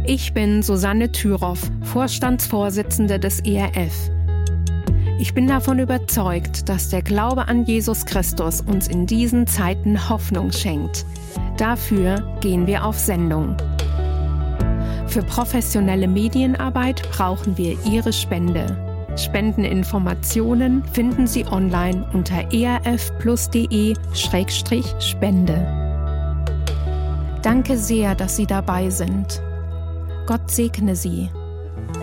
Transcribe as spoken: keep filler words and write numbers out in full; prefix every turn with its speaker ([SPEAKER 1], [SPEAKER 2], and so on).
[SPEAKER 1] Ich bin Susanne Thüroff, Vorstandsvorsitzende des E R F. Ich bin davon überzeugt, dass der Glaube an Jesus Christus uns in diesen Zeiten Hoffnung schenkt. Dafür gehen wir auf Sendung. Für professionelle Medienarbeit brauchen wir Ihre Spende. Spendeninformationen finden Sie online unter erfplus.de Schrägstrich Spende. Danke sehr, dass Sie dabei sind. Gott segne Sie.